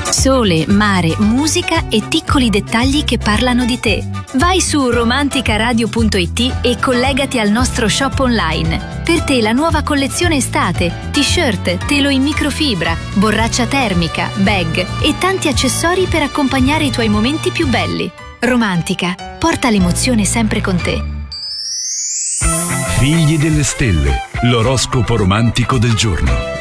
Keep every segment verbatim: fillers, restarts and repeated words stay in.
Sole, mare, musica e piccoli dettagli che parlano di te. Vai su romanticaradio punto it e collegati al nostro shop online. Per te la nuova collezione estate, t-shirt, telo in microfibra, borraccia termica, bag e tanti accessori per accompagnare i tuoi momenti più belli. Romantica, porta l'emozione sempre con te. Figli delle stelle, l'oroscopo romantico del giorno.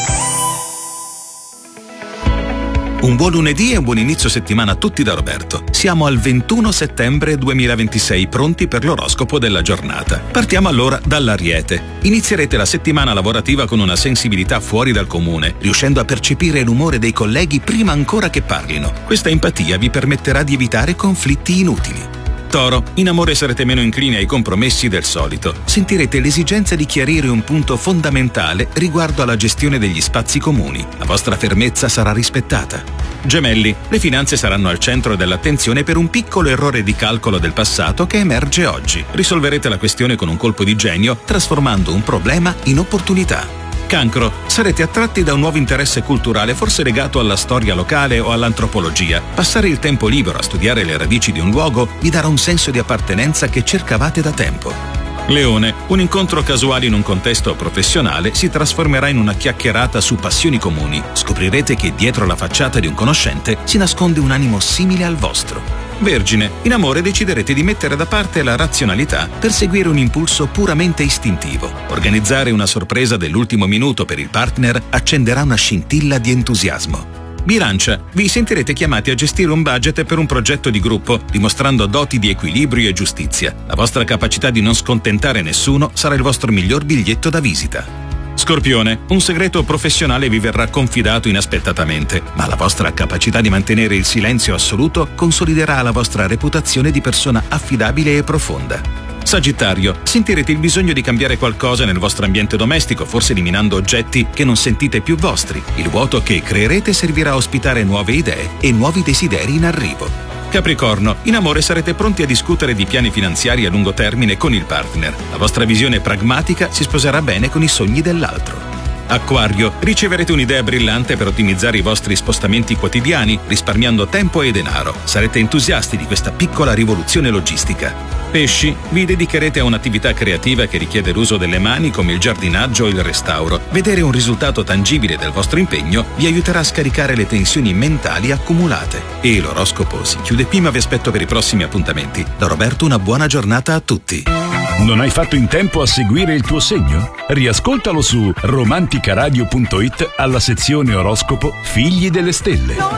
Un buon lunedì e un buon inizio settimana a tutti da Roberto. Siamo al ventuno settembre duemilaventisei, pronti per l'oroscopo della giornata. Partiamo allora dall'Ariete. Inizierete la settimana lavorativa con una sensibilità fuori dal comune, riuscendo a percepire l'umore dei colleghi prima ancora che parlino. Questa empatia vi permetterà di evitare conflitti inutili. Toro, in amore sarete meno inclini ai compromessi del solito. Sentirete l'esigenza di chiarire un punto fondamentale riguardo alla gestione degli spazi comuni. La vostra fermezza sarà rispettata. Gemelli, le finanze saranno al centro dell'attenzione per un piccolo errore di calcolo del passato che emerge oggi. Risolverete la questione con un colpo di genio, trasformando un problema in opportunità. Cancro, sarete attratti da un nuovo interesse culturale, forse legato alla storia locale o all'antropologia. Passare il tempo libero a studiare le radici di un luogo vi darà un senso di appartenenza che cercavate da tempo. Leone, un incontro casuale in un contesto professionale si trasformerà in una chiacchierata su passioni comuni. Scoprirete che dietro la facciata di un conoscente si nasconde un animo simile al vostro. Vergine, in amore deciderete di mettere da parte la razionalità per seguire un impulso puramente istintivo. Organizzare una sorpresa dell'ultimo minuto per il partner accenderà una scintilla di entusiasmo. Bilancia, vi sentirete chiamati a gestire un budget per un progetto di gruppo, dimostrando doti di equilibrio e giustizia. La vostra capacità di non scontentare nessuno sarà il vostro miglior biglietto da visita. Scorpione, un segreto professionale vi verrà confidato inaspettatamente, ma la vostra capacità di mantenere il silenzio assoluto consoliderà la vostra reputazione di persona affidabile e profonda. Sagittario, sentirete il bisogno di cambiare qualcosa nel vostro ambiente domestico, forse eliminando oggetti che non sentite più vostri. Il vuoto che creerete servirà a ospitare nuove idee e nuovi desideri in arrivo. Capricorno, in amore sarete pronti a discutere di piani finanziari a lungo termine con il partner. La vostra visione pragmatica si sposerà bene con i sogni dell'altro. Acquario, riceverete un'idea brillante per ottimizzare i vostri spostamenti quotidiani, risparmiando tempo e denaro. Sarete entusiasti di questa piccola rivoluzione logistica. Pesci, vi dedicherete a un'attività creativa che richiede l'uso delle mani come il giardinaggio o il restauro. Vedere un risultato tangibile del vostro impegno vi aiuterà a scaricare le tensioni mentali accumulate. E l'oroscopo si chiude qui, ma vi aspetto per i prossimi appuntamenti. Da Roberto una buona giornata a tutti. Non hai fatto in tempo a seguire il tuo segno? Riascoltalo su romanticaradio punto it alla sezione oroscopo Figli delle stelle.